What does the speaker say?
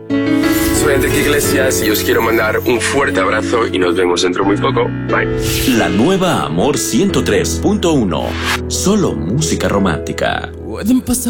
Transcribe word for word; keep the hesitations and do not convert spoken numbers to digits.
Soy Enrique Iglesias y os quiero mandar un fuerte abrazo y nos vemos dentro muy poco. Bye. La nueva Amor ciento tres punto uno. Solo música romántica. Pueden pasar